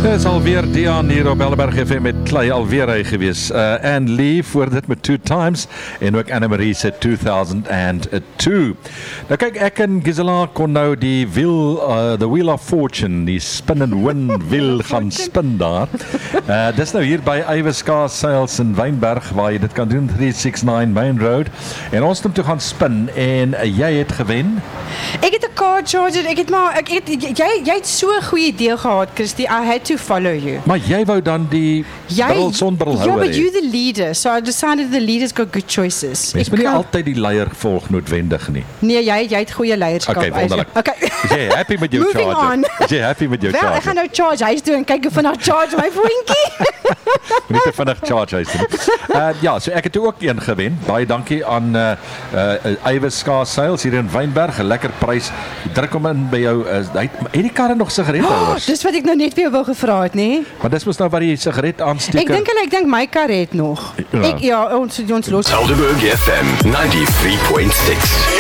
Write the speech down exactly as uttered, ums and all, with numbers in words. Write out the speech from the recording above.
Dit is alweer Dian hier op Helleberg F M met Klei alweer hy gewees. Uh, Anne Lee voor dit met Two Times en ook Anne-Marie se two thousand two. Nou kyk, ek en Gisela kon nou die wiel, uh, the Wheel of Fortune, die spin and win wiel gaan spin daar. Uh, dis nou hier by Yweska Sales in Wynberg waar jy dit kan doen, three sixty-nine Main Road. En ons het om toe gaan spin en uh, jy het gewen. Ek het 'n car charger, ek het maar ek het, jy jy het so 'n goeie idee gehad, Christy. I had to follow you. Maar jy wou dan die bril sonbril hou. Ja, but you the leader, so I decided the leader's got good choices. Mens moet nie altyd die leier volg noodwendig nie. Nee, jy jy het goeie leierskap. Okay, wonderlik. Okay. Is jy happy met jou Moving charger? on. Is jy happy met jou Wel, charger? ek gaan nou charge huis toe en kyk of vanaf charge my vriendjie. Moet te vinnig charge huis toe. Uh, ja, so ek het ook een gewen. Baie dankie aan uh, uh, Yweska Sales hier in Wynberg. 'n Lekker prys. Druk hom in by jou. Uh, hy het die karre nog sigarethouers. Oh, dis wat ek nou net vir jou wou gevra het, nê? Maar dis mos nou wat die sigaret aansteek. Ek dink hulle, ek dink my kar het nog. Ja. Ek ja, ons ons los. Helderberg F M ninety-three point six.